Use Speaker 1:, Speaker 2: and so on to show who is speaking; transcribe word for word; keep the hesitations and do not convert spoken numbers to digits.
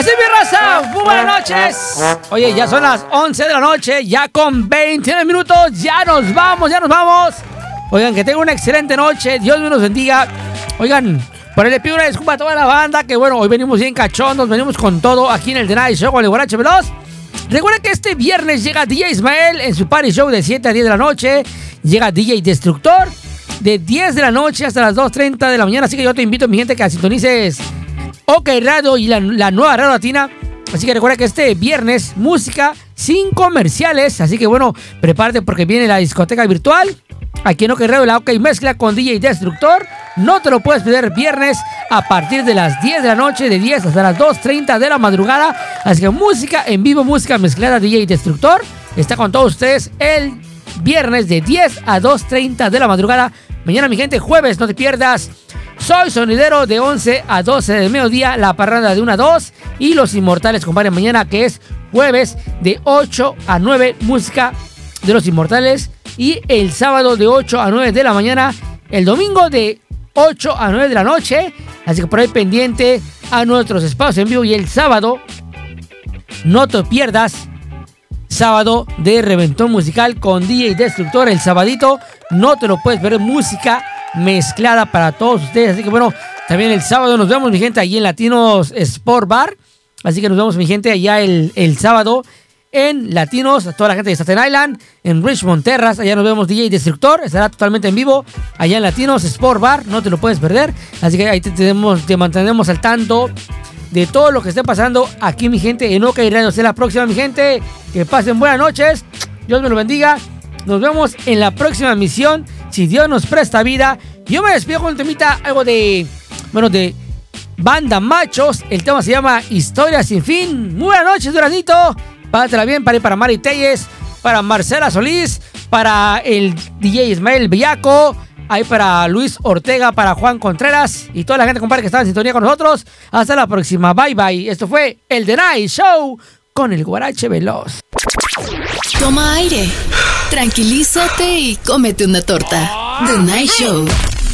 Speaker 1: Así es, mi raza, muy buenas noches. Oye, ya son las once de la noche, ya con veintinueve minutos, ya nos vamos, ya nos vamos. Oigan, que tengan una excelente noche, Dios me los bendiga. Oigan, por ahí le pido una disculpa a toda la banda, que bueno, hoy venimos bien cachondos, venimos con todo aquí en el The Night Show con el Guarache Veloz. Recuerden que este viernes llega D J Ismael en su party show de siete a diez de la noche. Llega D J Destructor de diez de la noche hasta las dos treinta de la mañana. Así que yo te invito, mi gente, que sintonices OK Radio y la, la nueva radio latina. Así que recuerda que este viernes, música sin comerciales. Así que bueno, prepárate porque viene la discoteca virtual. Aquí en OK Radio, la OK Mezcla con D J Destructor. No te lo puedes perder viernes a partir de las diez de la noche, de diez hasta las dos treinta de la madrugada. Así que música en vivo, música mezclada, D J Destructor está con todos ustedes el viernes de diez a dos treinta de la madrugada. Mañana, mi gente, jueves, no te pierdas Soy Sonidero de once a doce del mediodía, la parranda de una a dos y Los Inmortales, compadre, mañana que es jueves de ocho a nueve, música de Los Inmortales, y el sábado de ocho a nueve de la mañana, el domingo de ocho a nueve de la noche. Así que por ahí pendiente a nuestros espacios en vivo. Y el sábado, no te pierdas, sábado de Reventón Musical con D J Destructor. El sabadito no te lo puedes ver, música mezclada para todos ustedes. Así que bueno, también el sábado nos vemos, mi gente, allí en Latinos Sport Bar. Así que nos vemos, mi gente, allá el, el sábado en Latinos, a toda la gente de Staten Island, en Richmond Terrace. Allá nos vemos D J Destructor, estará totalmente en vivo allá en Latinos Sport Bar, no te lo puedes perder. Así que ahí te, tenemos, te mantenemos al tanto de todo lo que esté pasando aquí, mi gente, en OK Radio. Hasta la próxima, mi gente, que pasen buenas noches, Dios me lo bendiga. Nos vemos en la próxima misión, si Dios nos presta vida. Yo me despido con un temita, algo de, bueno, de Banda Machos. El tema se llama Historia Sin Fin. Muy buenas noches, Duranito. Pásatela bien, para, para Mari Telles, para Marcela Solís, para el D J Ismael Bellaco, ahí para Luis Ortega, para Juan Contreras y toda la gente, compadre, que está en sintonía con nosotros. Hasta la próxima, bye bye. Esto fue el The Night Show con el Guarache Veloz.
Speaker 2: Toma aire, tranquilízate y cómete una torta. The Night Show.